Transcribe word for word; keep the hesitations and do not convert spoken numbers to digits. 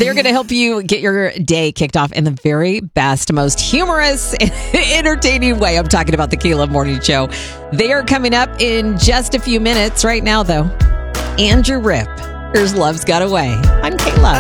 They're going to help you get your day kicked off in the very best, most humorous, entertaining way. I'm talking about the K-Love Morning Show. They are coming up in just a few minutes. Right now, though, Andrew Ripp. Here's Love's Got Away on K-Love.